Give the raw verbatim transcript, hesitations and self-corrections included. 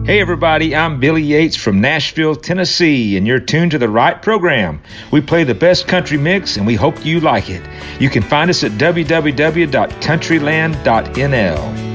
Hey everybody, I'm Billy Yates from Nashville, Tennessee, and you're tuned to the right program. We play the best country mix and we hope you like it. You can find us at w w w dot countryland dot n l.